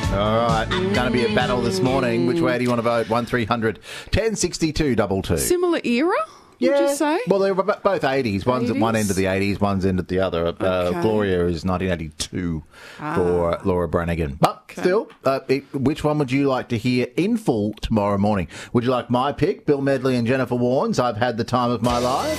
All right, going to be a battle this morning. Which way do you want to vote? 1300 1062 22. Similar era, would you say? Well, they were both 80s. One's at one end of the 80s, one's end at the other. Okay. Gloria is 1982 for Laura Branigan. But still, which one would you like to hear in full tomorrow morning? Would you like my pick, Bill Medley and Jennifer Warnes, I've Had the Time of My Life?